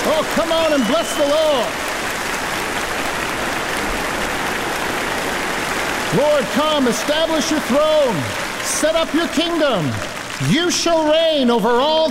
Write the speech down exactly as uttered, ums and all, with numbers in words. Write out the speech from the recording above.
Oh, come on and bless the Lord. Lord, come, establish your throne. Set up your kingdom. You shall reign over all